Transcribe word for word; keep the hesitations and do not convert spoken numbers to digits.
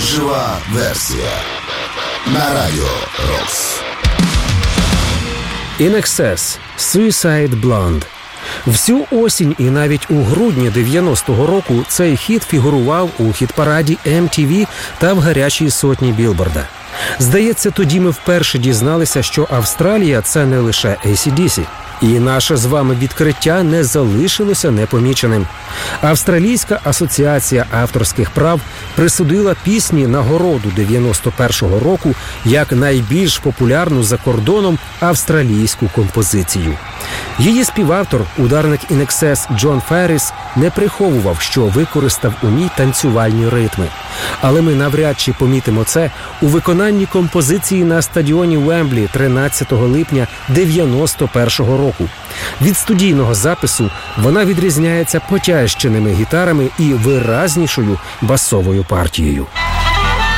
Жива версія на Радіо Рокс. In Excess – Suicide Blonde. Всю осінь і навіть у грудні дев'яностого року цей хіт фігурував у хіт-параді ем ті ві та в гарячій сотні Білборда. Здається, тоді ми вперше дізналися, що Австралія – це не лише ей сі ді сі. І наше з вами відкриття не залишилося непоміченим. Австралійська асоціація авторських прав присудила пісні нагороду дев'яносто першого року як найбільш популярну за кордоном австралійську композицію. Її співавтор, ударник In Excess Джон Ферріс, не приховував, що використав у ній танцювальні ритми. Але ми навряд чи помітимо це у виконанні композиції на стадіоні Уемблі тринадцятого липня дев'яносто першого року. Від студійного запису вона відрізняється потяжченими гітарами і виразнішою басовою партією.